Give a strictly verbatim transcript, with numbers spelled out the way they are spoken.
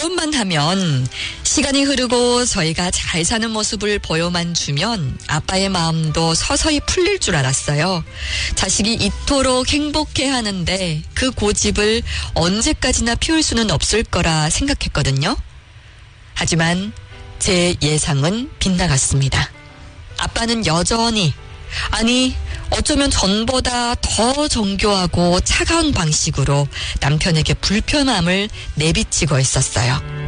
결혼만 하면 시간이 흐르고 저희가 잘 사는 모습을 보여만 주면 아빠의 마음도 서서히 풀릴 줄 알았어요. 자식이 이토록 행복해 하는데 그 고집을 언제까지나 피울 수는 없을 거라 생각했거든요. 하지만 제 예상은 빗나갔습니다. 아빠는 여전히, 아니 어쩌면 전보다 더 정교하고 차가운 방식으로 남편에게 불편함을 내비치고 있었어요.